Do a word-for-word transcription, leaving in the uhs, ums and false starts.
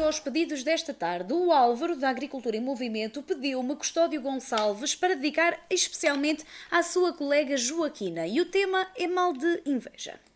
aos pedidos desta tarde. O Álvaro, da Agricultura em Movimento, pediu-me Custódio Gonçalves para dedicar especialmente à sua colega Joaquina. E o tema é mal de inveja.